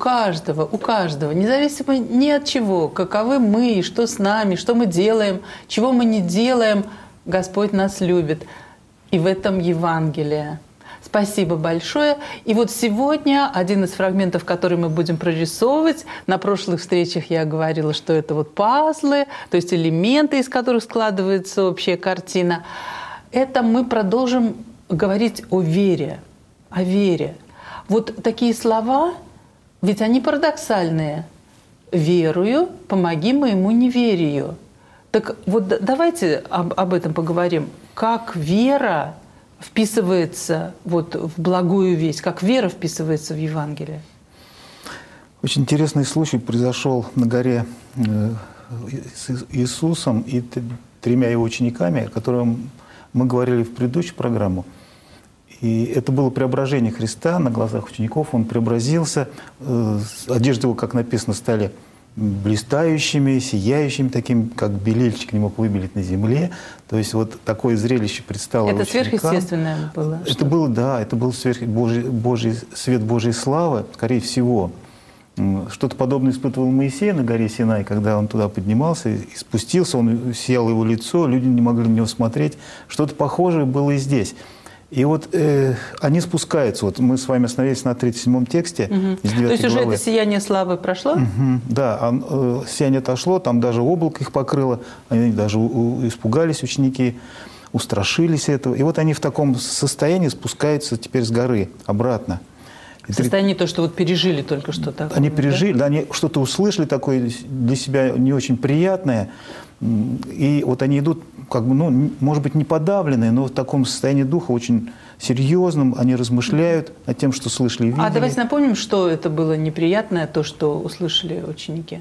у каждого, независимо ни от чего, каковы мы, что с нами, что мы делаем, чего мы не делаем, Господь нас любит. И в этом Евангелие. Спасибо большое. И вот сегодня один из фрагментов, который мы будем прорисовывать. На прошлых встречах я говорила, что это вот пазлы, то есть элементы, из которых складывается общая картина. Это мы продолжим говорить о вере. О вере. Вот такие слова, ведь они парадоксальные. «Верую, помоги моему неверию». Так вот давайте об этом поговорим. Как вера вписывается вот в благую весть, как вера вписывается в Евангелие? Очень интересный случай произошел на горе с Иисусом и 3 его учениками, о котором мы говорили в предыдущую программу. И это было преображение Христа на глазах учеников. Он преобразился, одежды его, как написано, стали блистающими, сияющими, таким, как белильщик не мог выбелить на земле. То есть вот такое зрелище предстало это ученикам. Сверхъестественное было? Это было, да, это был свет Божьей славы, скорее всего. Что-то подобное испытывал Моисей на горе Синай, когда он туда поднимался и спустился, он сиял его лицо, люди не могли на него смотреть. Что-то похожее было и здесь. И вот они спускаются. Вот мы с вами остановились на 37-м тексте из 9 главы. То есть уже это сияние славы прошло? Да, сияние отошло, там даже облако их покрыло, они даже испугались, ученики, устрашились этого. И вот они в таком состоянии спускаются теперь с горы обратно. В состоянии то, что вот пережили только что такое. Они пережили, да, они что-то услышали такое для себя не очень приятное. И вот они идут, как бы, ну, может быть, не подавленные, но в таком состоянии духа очень серьезном. Они размышляют над тем, что слышали и видели. А давайте напомним, что это было неприятное, то, что услышали ученики.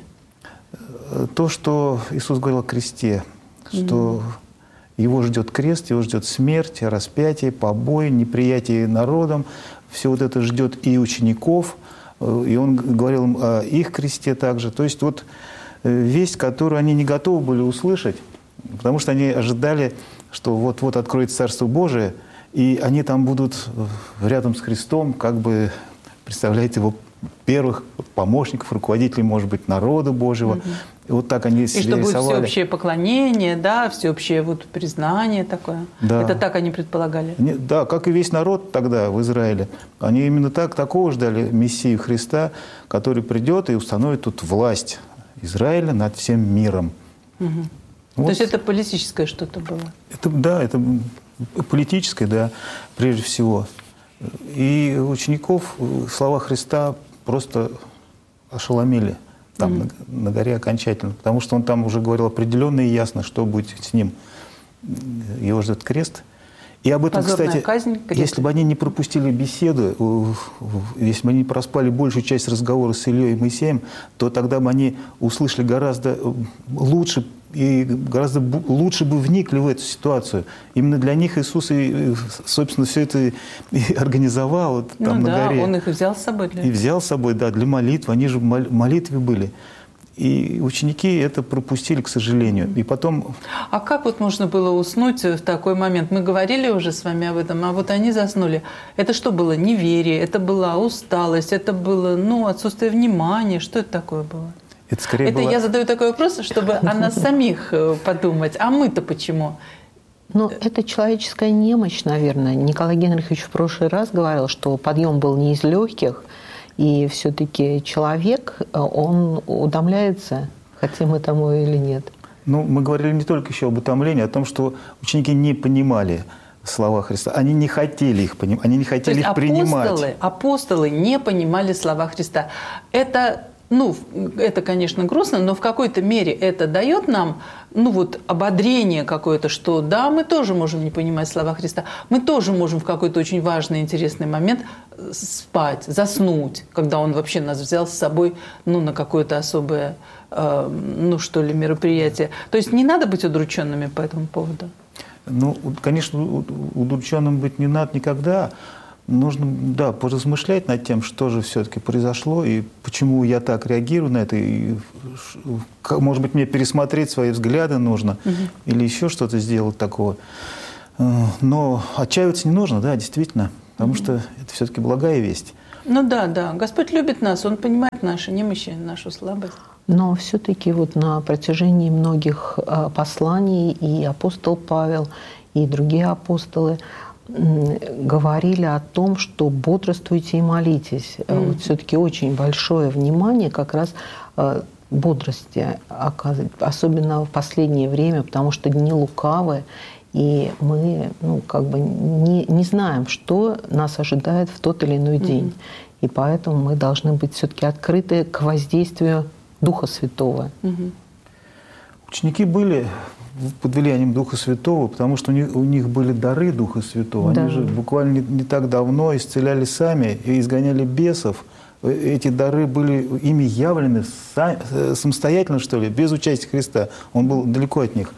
То, что Иисус говорил о кресте, что его ждет крест, его ждет смерть, распятие, побои, неприятие народом. Все вот это ждет и учеников. И он говорил им о их кресте также. То есть вот весть, которую они не готовы были услышать, потому что они ожидали, что вот-вот откроется Царство Божие, и они там будут рядом с Христом, как бы представляете его первых помощников, руководителей, может быть, народа Божьего. И вот так они себе рисовали. И что будет всеобщее поклонение, да, всеобщее вот признание такое. Да. Это так они предполагали? Да, как и весь народ тогда в Израиле. Они именно такого ждали Мессию Христа, который придет и установит тут власть Израиля над всем миром. Вот. То есть это политическое что-то было? Это политическое, да, прежде всего. И учеников слова Христа просто ошеломили там на горе окончательно, потому что он там уже говорил определенно и ясно, что будет с ним. Его ждет крест. И об этом, позорная кстати, казнь, если бы они не пропустили беседу, если бы они не проспали большую часть разговора с Ильей и Моисеем, то тогда бы они услышали гораздо лучше и гораздо лучше бы вникли в эту ситуацию. Именно для них Иисус, и, собственно, все это и организовал вот, там на горе. Он их взял с собой. И взял с собой, да, для молитвы. Они же в молитве были. И ученики это пропустили, к сожалению. И потом... А как вот можно было уснуть в такой момент? Мы говорили уже с вами об этом, а вот они заснули. Это что было? Неверие, это была усталость, это было отсутствие внимания. Что это такое было? Это скорее было... Я задаю такой вопрос, чтобы о нас самих подумать. А мы-то почему? Это человеческая немощь, наверное. Николай Генрихович в прошлый раз говорил, что подъем был не из легких, и все-таки человек, он утомляется, хотим мы тому или нет. Мы говорили не только еще об утомлении, а о том, что ученики не понимали слова Христа. Они не хотели их понимать, они не хотели их принимать. Апостолы не понимали слова Христа. Это, конечно, грустно, но в какой-то мере это дает нам ободрение какое-то, что да, мы тоже можем не понимать слова Христа, мы тоже можем в какой-то очень важный, интересный момент спать, заснуть, когда Он вообще нас взял с собой на какое-то особое мероприятие. То есть не надо быть удрученными по этому поводу? Конечно, удрученным быть не надо никогда. Нужно, поразмышлять над тем, что же все-таки произошло и почему я так реагирую на это. И, может быть, мне пересмотреть свои взгляды нужно или еще что-то сделать такого. Но отчаиваться не нужно, да, действительно, потому что это все-таки благая весть. Ну да, да. Господь любит нас, Он понимает наши немощи, нашу слабость. Но все-таки вот на протяжении многих посланий и апостол Павел, и другие апостолы говорили о том, что бодрствуйте и молитесь. Вот все-таки очень большое внимание как раз бодрости оказывать, особенно в последнее время, потому что дни лукавы, и мы не знаем, что нас ожидает в тот или иной день. И поэтому мы должны быть все-таки открыты к воздействию Духа Святого. Ученики были под влиянием Духа Святого, потому что у них были дары Духа Святого. Да. Они же буквально не так давно исцеляли сами и изгоняли бесов. Эти дары были ими явлены самостоятельно, что ли, без участия Христа. Он был далеко от них.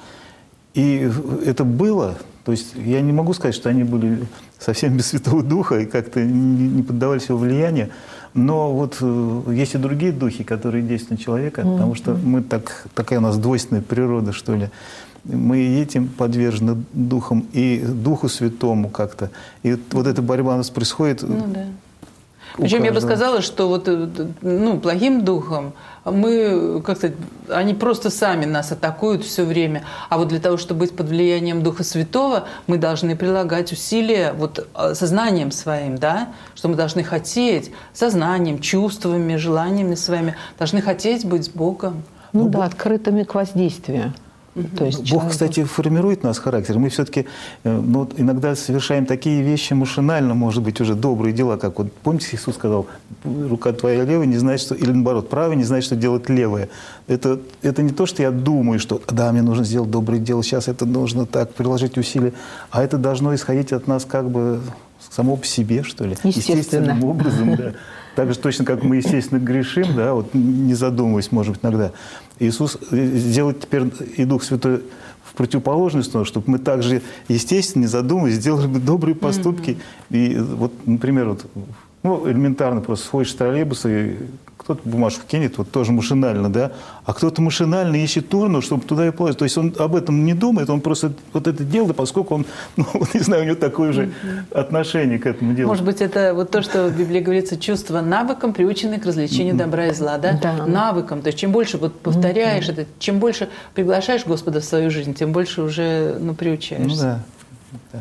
И это было, то есть я не могу сказать, что они были совсем без Святого Духа и как-то не поддавались его влиянию, но вот есть и другие духи, которые действуют на человека, потому что мы такая у нас двойственная природа, что ли. Мы этим подвержены духам и Духу Святому как-то. И вот эта борьба у нас происходит. Ну да. Причем я бы сказала, что вот, плохим духом мы, как сказать, они просто сами нас атакуют все время. А вот для того, чтобы быть под влиянием Духа Святого, мы должны прилагать усилия вот сознанием своим, да, что мы должны хотеть сознанием, чувствами, желаниями своими, должны хотеть быть с Богом. Ну да, открытыми к воздействию. То есть Бог, кстати, формирует нас характер. Мы все-таки иногда совершаем такие вещи машинально, может быть, уже добрые дела, как вот, помните, Иисус сказал, рука твоя левая не знает, что, или наоборот, правая не знает, что делать левая. Это не то, что я думаю, что да, мне нужно сделать доброе дело, сейчас это нужно так, приложить усилия, а это должно исходить от нас как бы само по себе, что ли. Естественным образом, да. Так же точно, как мы, естественно, грешим, да, вот не задумываясь, может быть, иногда. Иисус сделает теперь и Дух Святой в противоположную сторону, чтобы мы также, естественно, не задумываясь, сделали бы добрые поступки. И вот, например, элементарно просто сходишь с троллейбуса, и кто-то бумажку кинет, вот тоже машинально, да, а кто-то машинально ищет урну, чтобы туда и положить. То есть он об этом не думает, он просто вот это делает, поскольку он, не знаю, у него такое же отношение к этому делу. Может быть, это вот то, что в Библии говорится, чувство навыком, приученное к развлечению добра и зла, да? Да. Навыком. То есть чем больше вот повторяешь это, чем больше приглашаешь Господа в свою жизнь, тем больше уже приучаешься. Да.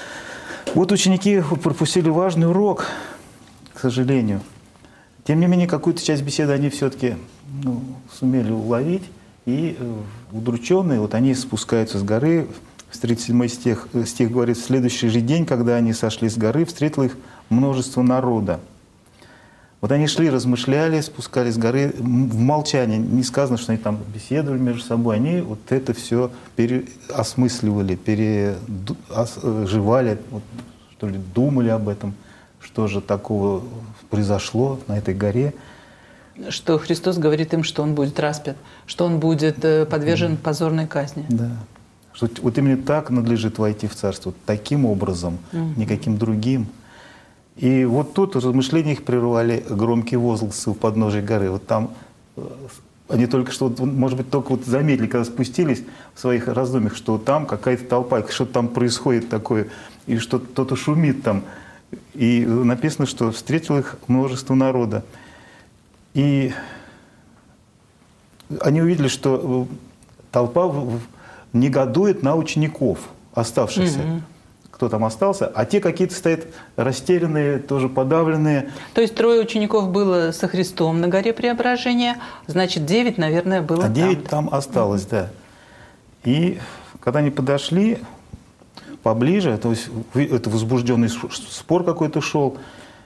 Вот ученики пропустили важный урок, к сожалению. Тем не менее, какую-то часть беседы они все-таки сумели уловить. И удрученные, вот они спускаются с горы. 37 стих говорит, в следующий же день, когда они сошли с горы, встретило их множество народа. Вот они шли, размышляли, спускались с горы в молчании. Не сказано, что они там беседовали между собой. Они вот это все переосмысливали, переживали, что ли, думали об этом, что же такого произошло на этой горе. Что Христос говорит им, что Он будет распят, что Он будет подвержен позорной казни. Да. Что вот именно так надлежит войти в Царство, таким образом, никаким другим. И вот тут размышления их прервали громкие возгласы у подножия горы. Вот там они только что, может быть, только заметили, когда спустились в своих раздумьях, что там какая-то толпа, что-то там происходит такое, и что кто-то шумит там. И написано, что встретил их множество народа. И они увидели, что толпа негодует на учеников, оставшихся. Кто там остался, а те какие-то стоят растерянные, тоже подавленные. То есть 3 учеников было со Христом на горе Преображения, значит, 9, наверное, было там. 9 там осталось, да. И когда они подошли поближе, то есть это возбужденный спор какой-то шел,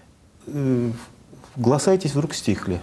голоса эти вдруг стихли.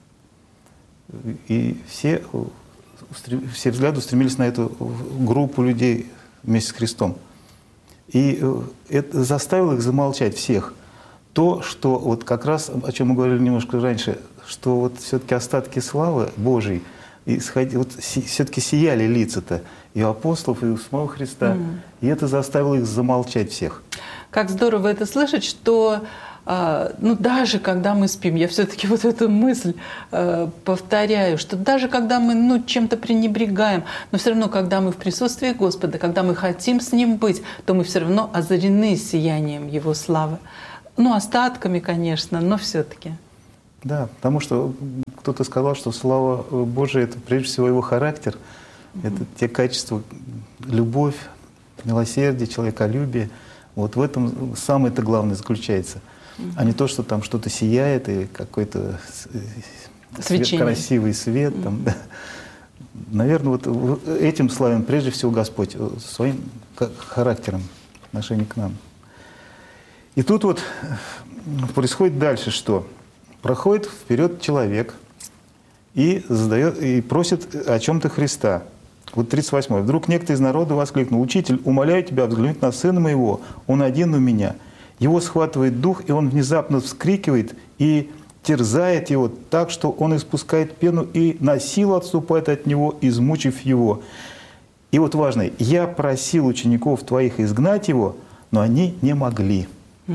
И все взгляды устремились на эту группу людей вместе с Христом. И это заставило их замолчать всех. То, что вот как раз, о чем мы говорили немножко раньше, что вот все-таки остатки славы Божьей вот все-таки сияли лица-то и у апостолов, и у самого Христа. И это заставило их замолчать всех. Как здорово это слышать, что даже когда мы спим, я все-таки вот эту мысль повторяю, что даже когда мы чем-то пренебрегаем, но все равно, когда мы в присутствии Господа, когда мы хотим с Ним быть, то мы все равно озарены сиянием Его славы. Ну, остатками, конечно, но все-таки. Да, потому что кто-то сказал, что слава Божия — это прежде всего его характер, это те качества, любовь, милосердие, человеколюбие. Вот в этом самое-то главное заключается, а не то, что там что-то сияет и какой-то красивый свет. Там, да. Наверное, вот этим славен прежде всего Господь, своим характером в отношении к нам. И тут вот происходит дальше что? Проходит вперед человек и просит о чем-то Христа. Вот 38-й. «Вдруг некто из народа воскликнул: «Учитель, умоляю тебя взглянуть на сына моего, он один у меня». Его схватывает дух, и он внезапно вскрикивает и терзает его так, что он испускает пену и на силу отступает от него, измучив его. И вот важное: «Я просил учеников твоих изгнать его, но они не могли».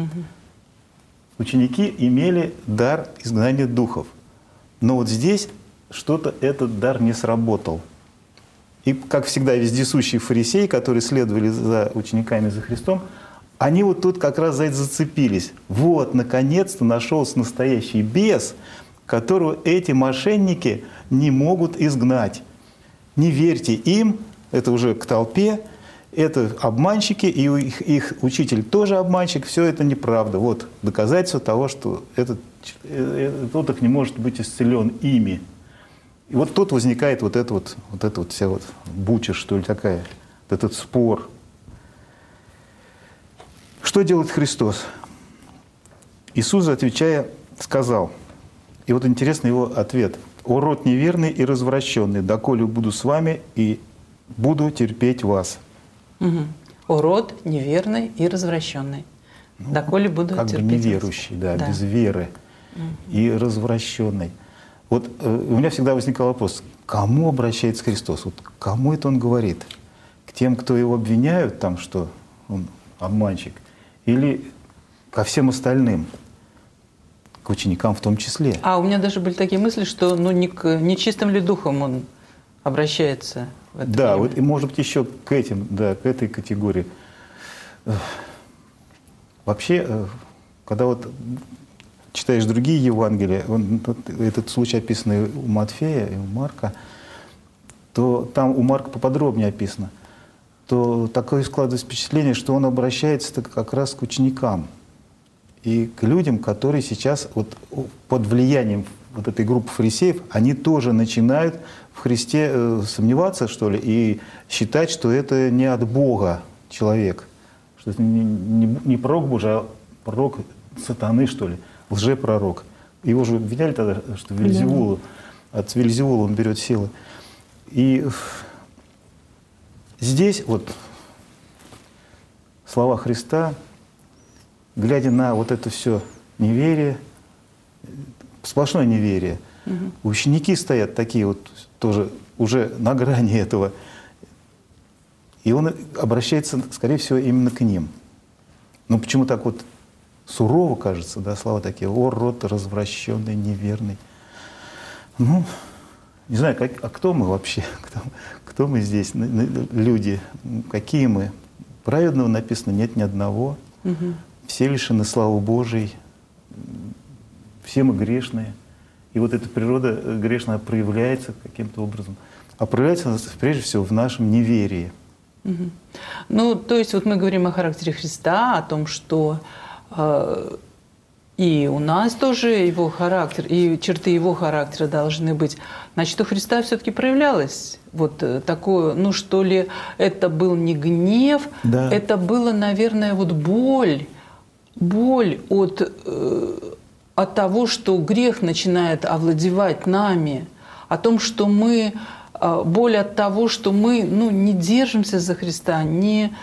Ученики имели дар изгнания духов. Но вот здесь что-то этот дар не сработал. И, как всегда, вездесущие фарисеи, которые следовали за учениками, за Христом, они вот тут как раз за это зацепились. Вот, наконец-то нашелся настоящий бес, которого эти мошенники не могут изгнать. Не верьте им, это уже к толпе, это обманщики, и их учитель тоже обманщик, все это неправда. Вот доказательство того, что этот не может быть исцелен ими. И вот тут возникает вот эта вся вот буча, что ли, такая, вот этот спор. Что делает Христос? Иисус, отвечая, сказал, и вот интересный его ответ: «О род неверный и развращенный, доколе буду с вами и буду терпеть вас». О род неверный и развращенный, доколе буду как терпеть бы неверующий, вас. Да, без веры и развращенный. Вот у меня всегда возникал вопрос: к кому обращается Христос? Вот к кому это Он говорит? К тем, кто его обвиняют, там, что он обманщик, или ко всем остальным, к ученикам в том числе? А у меня даже были такие мысли, что не к нечистым ли духом он обращается в это Да, время? вот и может быть еще к этим, да, к этой категории. Вообще, когда вот читаешь другие Евангелия, этот случай, описанный у Матфея и у Марка, то там у Марка поподробнее описано, то такое складывается впечатление, что он обращается как раз к ученикам и к людям, которые сейчас вот под влиянием вот этой группы фарисеев, они тоже начинают в Христе сомневаться, что ли, и считать, что это не от Бога человек, что это не пророк Божий, а пророк сатаны, что ли, лжепророк. Его же обвиняли тогда, что Вельзевулу, от Вельзевула он берет силы. И здесь вот слова Христа, глядя на вот это все неверие, сплошное неверие, ученики стоят такие вот тоже уже на грани этого, и он обращается, скорее всего, именно к ним. Но почему так вот сурово, кажется, да, слова такие: «О, род развращенный, неверный». Ну, не знаю, а кто мы вообще? Кто мы здесь? Люди. Какие мы? Праведного написано нет ни одного. Все лишены славы Божией. Все мы грешные. И вот эта природа грешная проявляется каким-то образом. А проявляется прежде всего в нашем неверии. Ну, то есть вот мы говорим о характере Христа, о том, что и у нас тоже его характер, и черты его характера должны быть. Значит, у Христа все-таки проявлялось вот такое, ну что ли, это был не гнев, да. Это было, наверное, вот боль от того, что грех начинает овладевать нами, о том, что мы, боль от того, что мы не держимся за Христа, не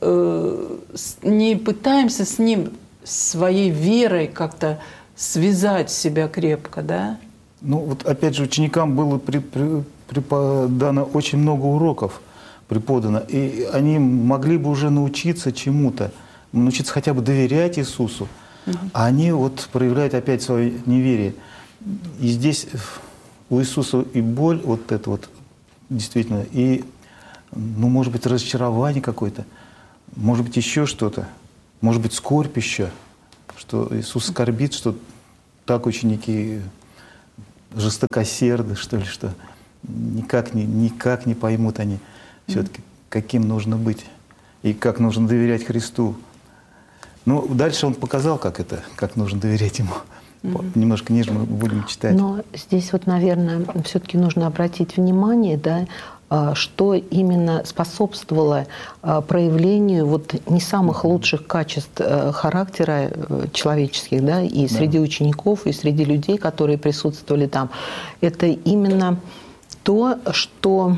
пытаемся с Ним своей верой как-то связать себя крепко, да? Ну вот опять же ученикам было преподано очень много уроков, преподано, и они могли бы уже научиться чему-то, научиться хотя бы доверять Иисусу, а они вот проявляют опять свое неверие. И здесь у Иисуса и боль вот это вот действительно, и, может быть, разочарование какое-то, может быть, еще что-то, может быть, скорбь еще, что Иисус скорбит, что так ученики жестокосерды, что ли, что никак не поймут они все-таки, каким нужно быть и как нужно доверять Христу. Ну, дальше он показал, как нужно доверять Ему. Немножко ниже мы будем читать. Но здесь вот, наверное, все-таки нужно обратить внимание, да, что именно способствовало проявлению вот не самых лучших качеств характера человеческих, да, и среди учеников, и среди людей, которые присутствовали там. Это именно то, что,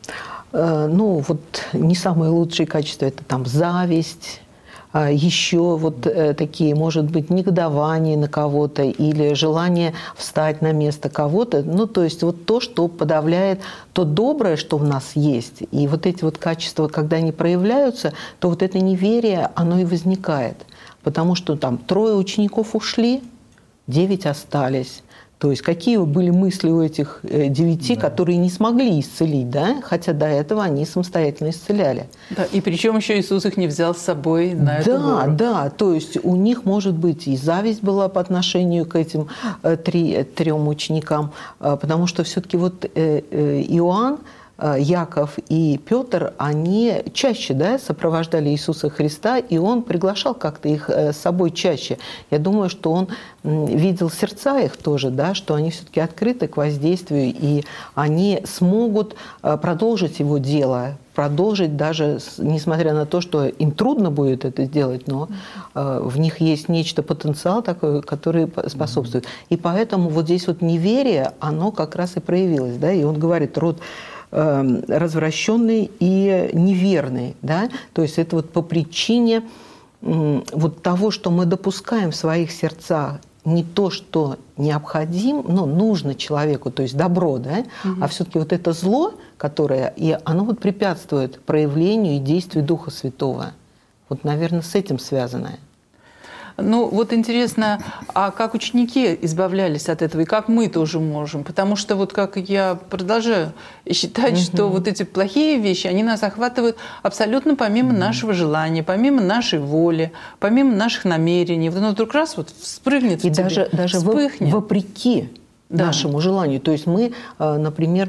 ну, вот не самые лучшие качества, это там зависть, еще вот такие, может быть, негодование на кого-то или желание встать на место кого-то. Ну, то есть вот то, что подавляет то доброе, что в нас есть. И вот эти вот качества, когда они проявляются, то вот это неверие, оно и возникает. Потому что там 3 учеников ушли, 9 остались. То есть какие были мысли у этих 9, которые не смогли исцелить, да? Хотя до этого они самостоятельно исцеляли. Да, и причем еще Иисус их не взял с собой на эту гору. Да, то есть у них, может быть, и зависть была по отношению к этим 3 ученикам, потому что все-таки вот Иоанн, Яков и Петр, они чаще, да, сопровождали Иисуса Христа, и он приглашал как-то их с собой чаще. Я думаю, что он видел сердца их тоже, да, что они все-таки открыты к воздействию, и они смогут продолжить его дело, продолжить даже, несмотря на то, что им трудно будет это сделать, но в них есть нечто, потенциал такой, который способствует. И поэтому вот здесь вот неверие, оно как раз и проявилось, да, и он говорит, род развращенный и неверный, да, то есть это вот по причине вот того, что мы допускаем в своих сердцах не то, что необходимо, но нужно человеку, то есть добро, да, а все-таки вот это зло, которое, и оно вот препятствует проявлению и действию Духа Святого. Вот, наверное, с этим связано. Ну, вот интересно, а как ученики избавлялись от этого, и как мы тоже можем? Потому что вот как я продолжаю считать, что вот эти плохие вещи, они нас охватывают абсолютно помимо нашего желания, помимо нашей воли, помимо наших намерений. Вот оно вдруг раз вот вспрыгнет в и тебе, даже вопреки нашему желанию. То есть мы, например,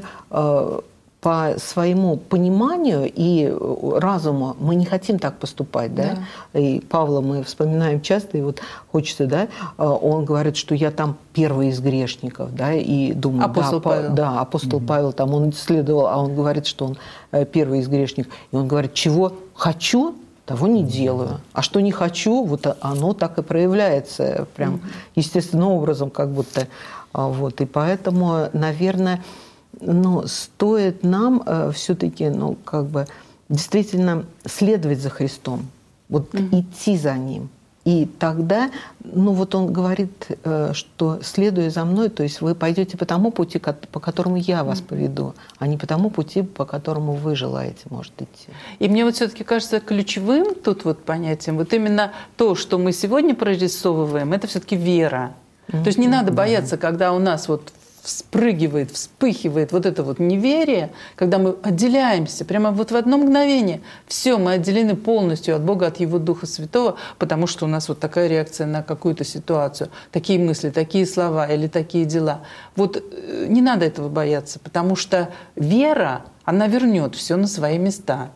по своему пониманию и разуму мы не хотим так поступать, да? И Павла мы вспоминаем часто, и вот хочется, да, он говорит, что я там первый из грешников, да, и думаю, апостол Павел. Да, апостол Павел, там он исследовал, а он говорит, что он первый из грешников, и он говорит, чего хочу, того не делаю, а что не хочу, вот оно так и проявляется, прям естественным образом, как будто, вот, и поэтому, наверное, но стоит нам все-таки, ну, как бы действительно следовать за Христом, вот идти за Ним. И тогда, ну, вот он говорит, что следуя за мной, то есть вы пойдете по тому пути, по которому я вас поведу, а не по тому пути, по которому вы желаете, может, идти. И мне вот все-таки кажется ключевым тут вот понятием, вот именно то, что мы сегодня прорисовываем, это все-таки вера. То есть не надо бояться, когда у нас вот вспрыгивает, вспыхивает вот это вот неверие, когда мы отделяемся, прямо вот в одно мгновение. Все, мы отделены полностью от Бога, от Его Духа Святого, потому что у нас вот такая реакция на какую-то ситуацию, такие мысли, такие слова или такие дела. Вот не надо этого бояться, потому что вера, она вернет все на свои места.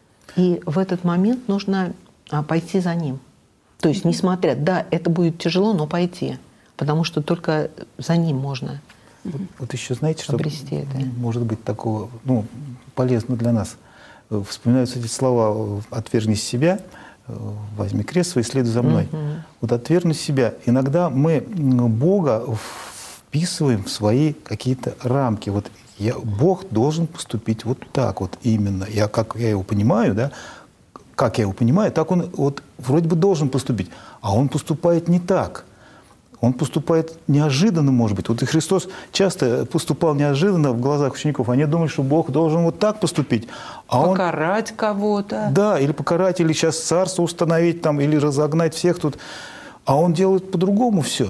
И в этот момент нужно пойти за Ним. То есть, несмотря, да, это будет тяжело, но пойти, потому что только за Ним можно. Вот еще знаете, что может быть такого, ну, полезно для нас. Вспоминаются эти слова «отвергни себя», «возьми крест свой и следуй за мной». Вот «отвергни себя». Иногда мы Бога вписываем в свои какие-то рамки. Вот Бог должен поступить вот так вот именно. Как я его понимаю, да, как я его понимаю, так он вот вроде бы должен поступить. А он поступает не так. Он поступает неожиданно, может быть. Вот и Христос часто поступал неожиданно в глазах учеников. Они думали, что Бог должен вот так поступить. Покарать кого-то. Да, или покарать, или сейчас царство установить, там, или разогнать всех тут. А Он делает по-другому все.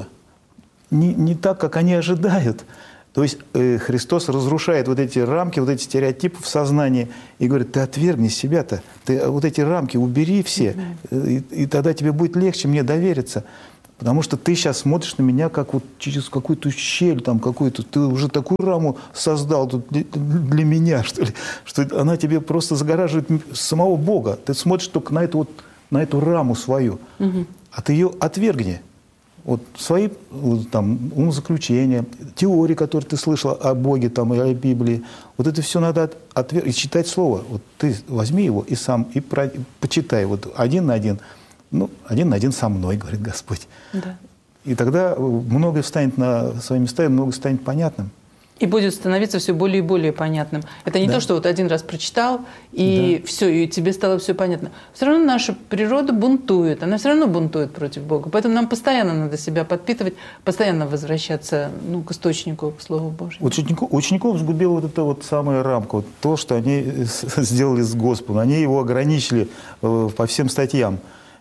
Не так, как они ожидают. То есть Христос разрушает вот эти рамки, вот эти стереотипы в сознании и говорит, ты отвергни себя-то, ты вот эти рамки убери все, и тогда тебе будет легче мне довериться. Потому что ты сейчас смотришь на меня как вот через какую-то щель, там какую-то, ты уже такую раму создал тут для меня, что ли, что она тебе просто загораживает самого Бога. Ты смотришь только на эту раму свою, а ты ее отвергни. Вот свои там умозаключения, теории, которые ты слышал о Боге там, и о Библии, вот это все надо и читать Слово. Вот ты возьми его и сам и почитай. Вот один на один со мной, говорит Господь. Да. И тогда многое встанет на свои места, и многое станет понятным. И будет становиться все более и более понятным. Это не то, что вот один раз прочитал, и все, и тебе стало все понятно. Все равно наша природа бунтует, она все равно бунтует против Бога. Поэтому нам постоянно надо себя подпитывать, постоянно возвращаться к источнику, к Слову Божьему. Учеников сгубила вот эта вот самая рамка, вот то, что они сделали с Господом. Они его ограничили по всем статьям.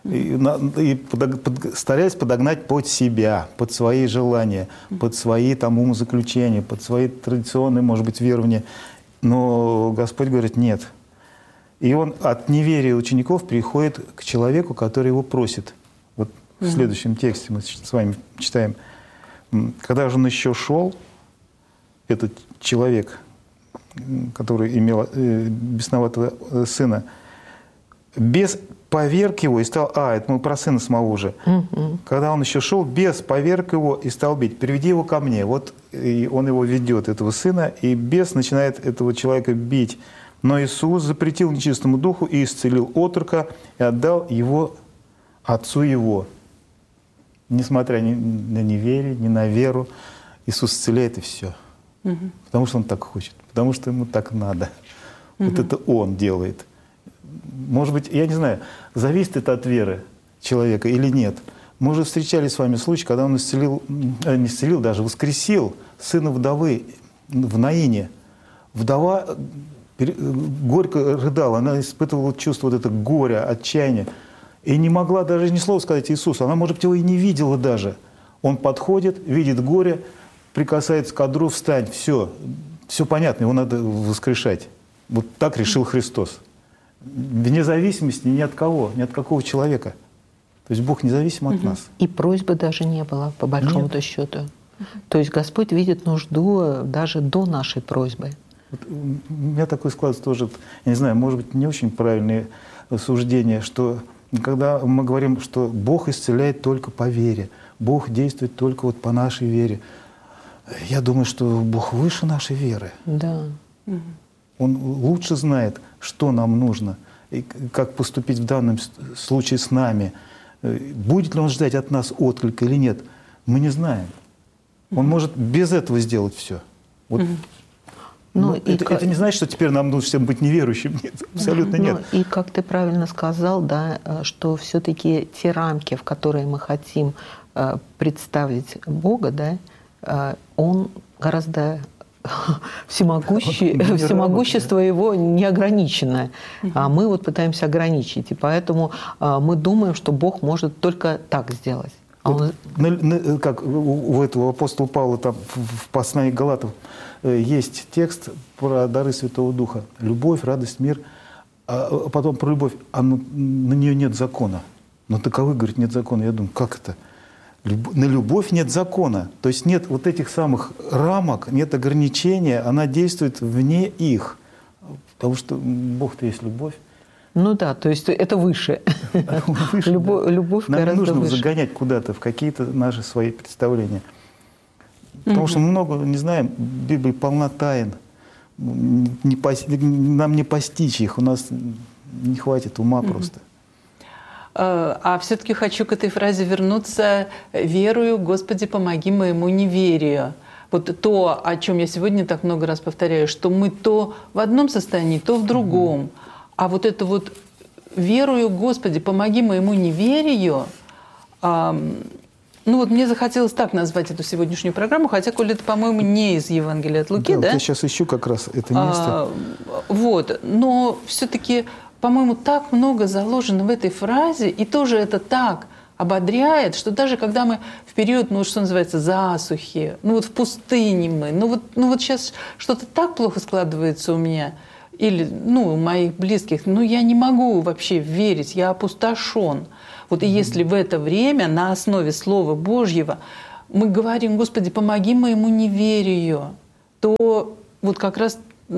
И стараясь подогнать под себя, под свои желания, под свои там умозаключения, под свои традиционные, может быть, верования. Но Господь говорит, нет. И Он от неверия учеников переходит к человеку, который его просит. Вот в следующем тексте мы с вами читаем. Когда же он еще шел, этот человек, который имел бесноватого сына, бес поверг его и стал... это мы про сына самого же. Когда он еще шел, бес поверг его и стал бить. Приведи его ко мне. Вот и он его ведет, этого сына, и бес начинает этого человека бить. Но Иисус запретил нечистому духу и исцелил отрока, и отдал его отцу его. Несмотря ни на неверие, ни на веру, Иисус исцеляет, и все. Потому что Он так хочет, потому что Ему так надо. Вот это Он делает. Может быть, я не знаю, зависит это от веры человека или нет. Мы уже встречали с вами случай, когда он не исцелил, даже воскресил сына вдовы в Наине. Вдова горько рыдала, она испытывала чувство вот это горя, отчаяния. И не могла даже ни слова сказать Иисусу. Она, может быть, его и не видела даже. Он подходит, видит горе, прикасается к одру, встань, все понятно, его надо воскрешать. Вот так решил Христос. Вне зависимости ни от кого, ни от какого человека. То есть Бог независим от нас. И просьбы даже не было, по большому-то счету. То есть Господь видит нужду даже до нашей просьбы. Вот у меня такой складывается тоже, я не знаю, может быть, не очень правильное суждение, что когда мы говорим, что Бог исцеляет только по вере, Бог действует только вот по нашей вере, я думаю, что Бог выше нашей веры. Да. Он лучше знает, что нам нужно, и как поступить в данном случае с нами. Будет ли Он ждать от нас отклика или нет, мы не знаем. Он может без этого сделать все. Вот. Это не значит, что теперь нам нужно всем быть неверующим. Нет, абсолютно нет. И как ты правильно сказал, да, что все-таки те рамки, в которые мы хотим представить Бога, да, Он гораздо всемогущество Его неограниченное. А мы вот пытаемся ограничить. И поэтому мы думаем, что Бог может только так сделать. Как у этого апостола Павла там, в послании к Галатам есть текст про дары Святого Духа. Любовь, радость, мир. А потом про любовь. На нее нет закона. Но таковы, говорит, нет закона. Я думаю, как это? На любовь нет закона. То есть нет вот этих самых рамок, нет ограничения. Она действует вне их. Потому что Бог-то есть любовь. Ну да, то есть это выше. Любовь нам гораздо не нужно выше. загонять куда-то в какие-то наши свои представления. Потому что мы много не знаем. Библия полна тайн. Нам не постичь их. У нас не хватит ума просто. А все-таки хочу к этой фразе вернуться. «Верую, Господи, помоги моему неверию». Вот то, о чем я сегодня так много раз повторяю, что мы то в одном состоянии, то в другом. А вот это вот «верую, Господи, помоги моему неверию», ну вот мне захотелось так назвать эту сегодняшнюю программу, хотя, коли это, по-моему, не из Евангелия от Луки, да? Я сейчас ищу как раз это место. Вот, но все-таки, по-моему, так много заложено в этой фразе, и тоже это так ободряет, что даже когда мы в период, ну что называется, засухи, ну вот в пустыне мы, ну вот сейчас что-то так плохо складывается у меня, или у моих близких, я не могу вообще верить, я опустошен. Вот и если в это время на основе Слова Божьего мы говорим: Господи, помоги моему неверию, то вот как раз,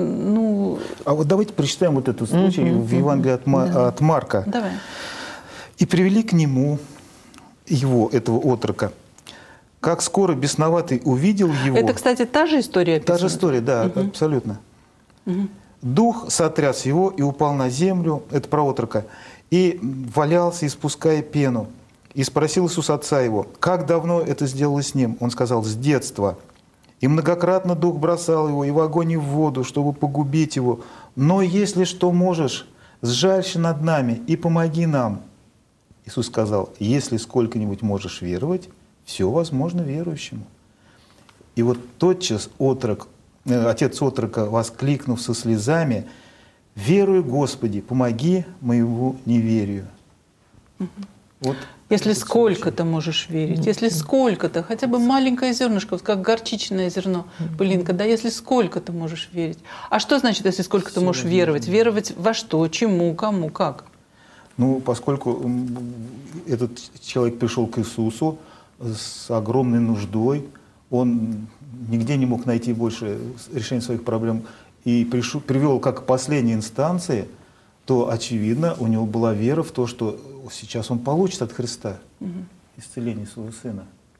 А вот давайте прочитаем вот этот случай в Евангелии от Марка. Давай. «И привели к нему этого отрока. Как скоро бесноватый увидел его...» Это, кстати, та же история описана? Та же история, да, абсолютно. «Дух сотряс его и упал на землю», это про отрока, «и валялся, испуская пену. И спросил Иисус отца его: как давно это сделалось с ним? Он сказал: с детства. И многократно дух бросал его и в огонь, и в воду, чтобы погубить его. Но если что можешь, сжалься над нами и помоги нам». Иисус сказал: если сколько-нибудь можешь веровать, все возможно верующему. И вот тотчас отец отрока, воскликнув со слезами: «Верую, Господи, помоги моему неверию». Вот. Если сколько-то можешь верить, если сколько-то, хотя бы маленькое зернышко, вот как горчичное зерно, пылинка, да, если сколько-то можешь верить. А что значит, если сколько-то можешь веровать? Веровать во что, чему, кому, как? Поскольку этот человек пришел к Иисусу с огромной нуждой, он нигде не мог найти больше решения своих проблем и привел как к последней инстанции, то, очевидно, у него была вера в то, что сейчас он получит от Христа исцеление своего сына.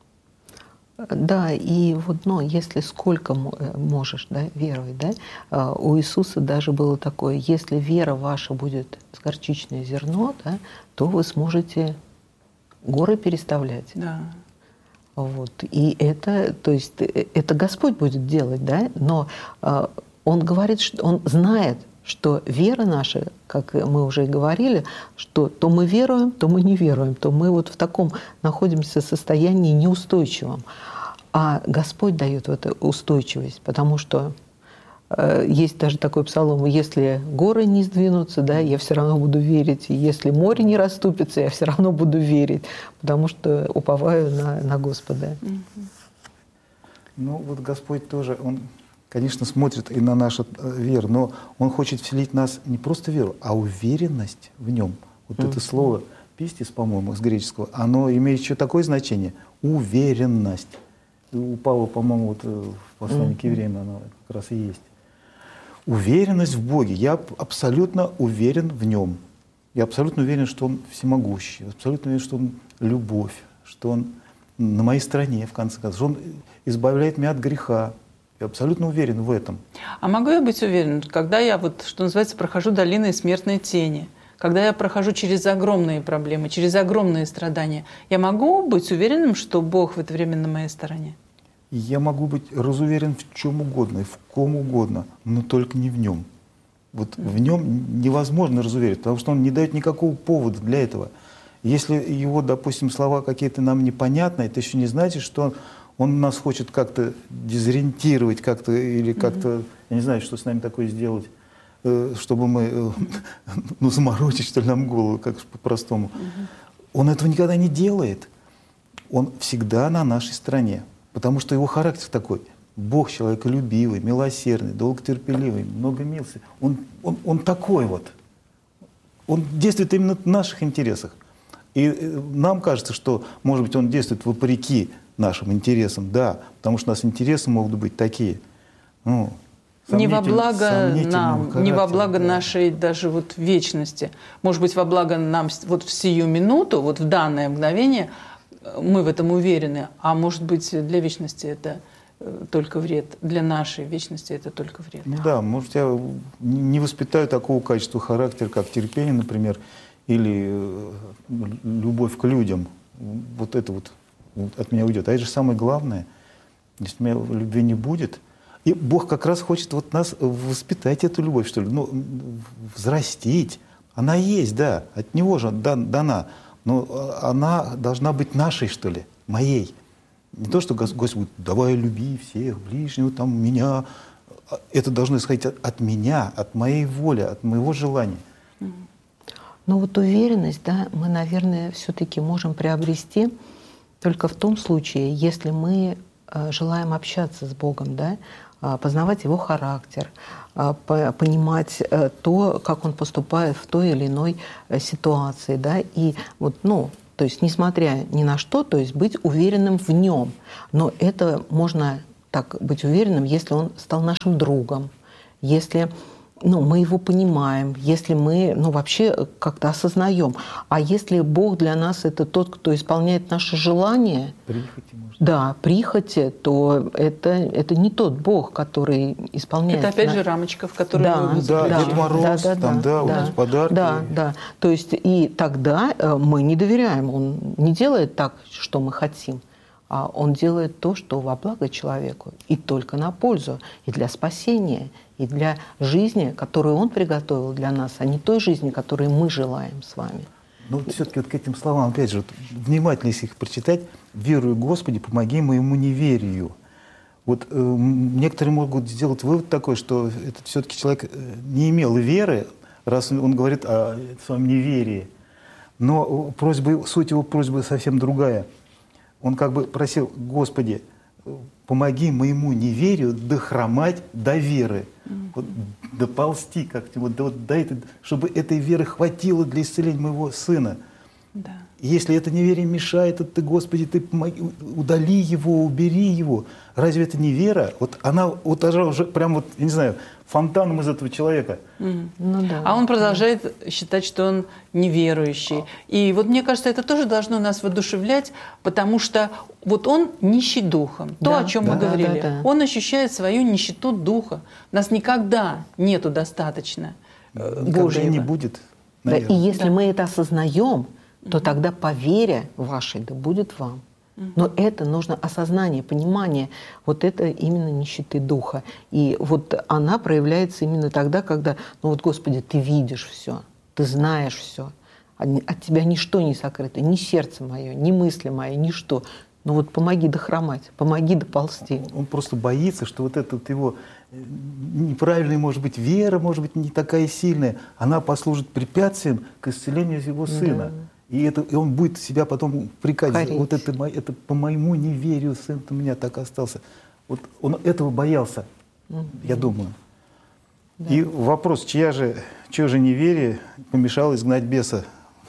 Да, и вот, если сколько можешь, да, веровать, да, у Иисуса даже было такое: если вера ваша будет с горчичное зерно, да, то вы сможете горы переставлять. Да. Вот. И это, то есть, это Господь будет делать, да, но Он говорит, что Он знает, что вера наша, как мы уже и говорили, что то мы веруем, то мы не веруем, то мы вот в таком находимся состоянии неустойчивом. А Господь дает вот эту устойчивость, потому что есть даже такой псалом: если горы не сдвинутся, да, я все равно буду верить, и если море не расступится, я все равно буду верить, потому что уповаю на Господа. Вот Господь тоже, Он, конечно, смотрит и на нашу веру, но Он хочет вселить в нас не просто веру, а уверенность в Нем. Вот это слово «пистис», по-моему, с греческого, оно имеет еще такое значение — уверенность. У Павла, по-моему, вот в послании к евреям оно как раз и есть. Уверенность в Боге. Я абсолютно уверен в Нем. Я абсолютно уверен, что Он всемогущий. Абсолютно уверен, что Он любовь, что Он на моей стороне, в конце концов, что Он избавляет меня от греха. Я абсолютно уверен в этом. А могу я быть уверен, когда я, что называется, прохожу долиной смертной тени, когда я прохожу через огромные проблемы, через огромные страдания, я могу быть уверенным, что Бог в это время на моей стороне? Я могу быть разуверен в чем угодно и в ком угодно, но только не в Нем. Вот в Нем невозможно разуверить, потому что Он не дает никакого повода для этого. Если Его, допустим, слова какие-то нам непонятны, это еще не значит, что Он нас хочет как-то дезориентировать, как-то, или как-то, я не знаю, что с нами такое сделать, чтобы мы, заморочить, что ли, нам голову, как по-простому. Он этого никогда не делает. Он всегда на нашей стороне, потому что Его характер такой. Бог человеколюбивый, милосердный, долготерпеливый, многомилостивый. Он такой вот. Он действует именно в наших интересах. И нам кажется, что, может быть, Он действует вопреки нашим интересам, да, потому что у нас интересы могут быть такие, не во благо нам, не во благо да. нашей даже вечности. Может быть, во благо нам в сию минуту, в данное мгновение, мы в этом уверены, а может быть, для вечности это только вред, для нашей вечности это только вред. Да, может, я не воспитаю такого качества характера, как терпение, например, или любовь к людям. Вот это от меня уйдет. А это же самое главное. Если у меня любви не будет, и Бог как раз хочет нас воспитать эту любовь, что ли, взрастить. Она есть, да, от Него же дана, но она должна быть нашей, что ли, моей. Не то, что Господь будет: давай люби всех, ближнего, меня. Это должно исходить от меня, от моей воли, от моего желания. Уверенность, да, мы, наверное, все-таки можем приобрести только в том случае, если мы желаем общаться с Богом, да, познавать его характер, понимать то, как он поступает в той или иной ситуации, да, и вот, то есть, несмотря ни на что, то есть быть уверенным в нем. Но это можно так быть уверенным, если он стал нашим другом, если мы его понимаем, если мы вообще как-то осознаем. А если Бог для нас это тот, кто исполняет наши желания, прихоти, то это не тот Бог, который исполняет. Это опять же рамочка, в которой мы Дед Мороз, подарки. Да. То есть и тогда мы не доверяем. Он не делает так, что мы хотим, а он делает то, что во благо человеку, и только на пользу, и для спасения, и для жизни, которую он приготовил для нас, а не той жизни, которую мы желаем с вами. Но все-таки к этим словам, опять же, внимательно если их прочитать, «Верую, Господи, помоги моему неверию». Некоторые могут сделать вывод такой, что этот все-таки человек не имел веры, раз он говорит о своем неверии. Но суть его просьбы совсем другая. Он как бы просил: «Господи, помоги моему неверию дохромать до веры, доползти как-то, чтобы этой веры хватило для исцеления моего сына». Да. Если это неверие мешает, то ты, Господи, ты помоги, удали его, убери его. Разве это не вера? Она уже прям я не знаю, фонтаном из этого человека. А он продолжает считать, что он неверующий. И мне кажется, это тоже должно нас воодушевлять, потому что он нищий духом. То, о чем мы говорили. Да. Он ощущает свою нищету духа. У нас никогда нету достаточно Божьего. Не будет. Да, и если мы это осознаем, то тогда по вере вашей да будет вам. Но это нужно осознание, понимание это именно нищеты духа. И она проявляется именно тогда, когда, Господи, ты видишь все, ты знаешь все, от тебя ничто не сокрыто, ни сердце мое, ни мысли мои, ничто. Помоги дохромать, помоги доползти. Он просто боится, что эта его неправильная, может быть, вера, может быть, не такая сильная, она послужит препятствием к исцелению его сына. И он будет себя потом упрекать. Это по моему неверию сын у меня так остался. Он этого боялся, я думаю. Да. И вопрос, чье же неверие помешало изгнать беса?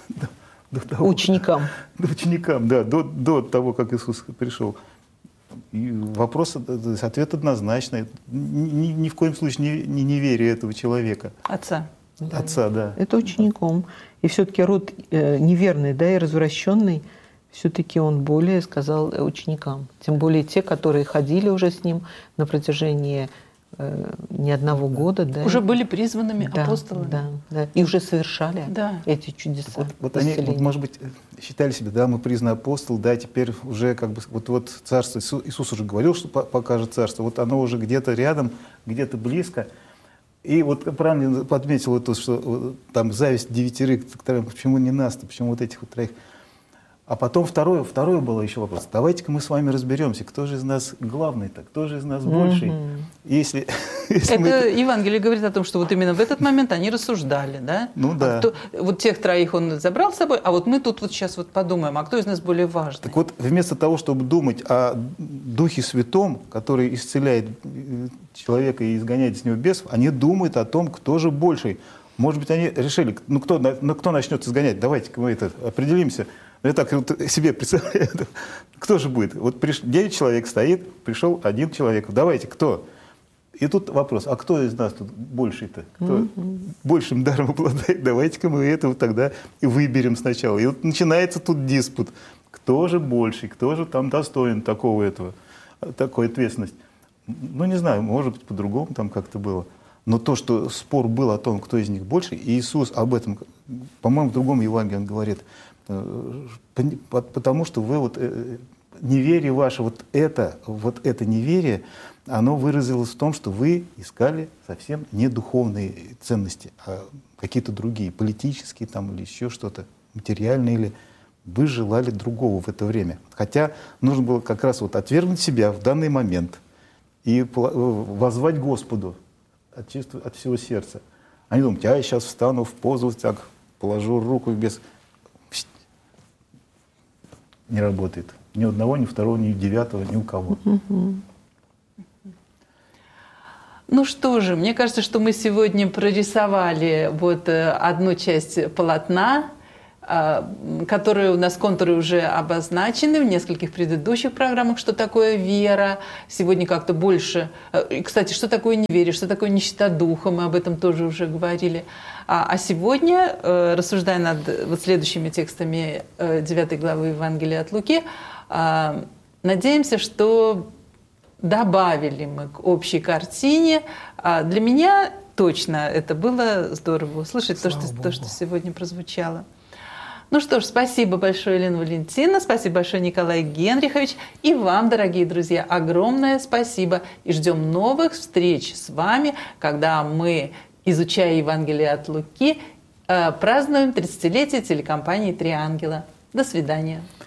Ученикам. Ученикам, да, до того, как Иисус пришел. И ответ однозначный. Ни в коем случае не неверие этого человека. Отца. Да. Отца, да. Это учеником. И все-таки род неверный, и развращенный, все-таки он более сказал ученикам. Тем более те, которые ходили уже с ним на протяжении не одного года. Да. Уже были призванными апостолами. Да. И уже совершали эти чудеса. Они, может быть, считали себя, мы признаны апостолы, теперь уже царство. Иисус уже говорил, что покажет царство. Оно уже где-то рядом, где-то близко. И правильно подметил что там зависть 9, почему не нас-то, почему этих троих. А потом второй был еще вопрос. Давайте-ка мы с вами разберемся, кто же из нас главный-то, кто же из нас больший. Если Евангелие говорит о том, что именно в этот момент они рассуждали, да? Да. Тех троих он забрал с собой, а мы тут сейчас подумаем, а кто из нас более важный? Так вместо того, чтобы думать о Духе Святом, который исцеляет человека и изгоняет из него бесов, они думают о том, кто же больший. Может быть, они решили, кто начнет изгонять, давайте-ка мы определимся. Я так себе представляю, кто же будет? 9 человек стоит, пришел 1 человек. Давайте, кто? И тут вопрос, а кто из нас тут больший-то? Кто большим даром обладает? Давайте-ка мы этого тогда и выберем сначала. И начинается тут диспут. Кто же больший? Кто же там достоин такой ответственности? Не знаю, может быть, по-другому там как-то было. Но то, что спор был о том, кто из них больше, и Иисус об этом, по-моему, в другом Евангелии он говорит, потому что вы неверие ваше, это неверие, оно выразилось в том, что вы искали совсем не духовные ценности, а какие-то другие, политические или еще что-то, материальные, или вы желали другого в это время. Хотя нужно было как раз отвергнуть себя в данный момент и воззвать Господу от всего сердца. Они думают, я сейчас встану в позу, так положу руку без... Не работает. Ни у одного, ни у второго, ни у 9, ни у кого. Ну что же, мне кажется, что мы сегодня прорисовали вот одну часть полотна, которые у нас контуры уже обозначены в нескольких предыдущих программах, что такое вера. Сегодня как-то больше... И, кстати, что такое неверие, что такое нищета духа, мы об этом тоже уже говорили. А сегодня, рассуждая над вот следующими текстами 9 главы Евангелия от Луки, надеемся, что добавили мы к общей картине. Для меня точно это было здорово услышать, то, что сегодня прозвучало. Ну что ж, спасибо большое, Елена Валентиновна, спасибо большое, Николай Генрихович. И вам, дорогие друзья, огромное спасибо. И ждем новых встреч с вами, когда мы, изучая Евангелие от Луки, празднуем 30-летие телекомпании «Три ангела». До свидания.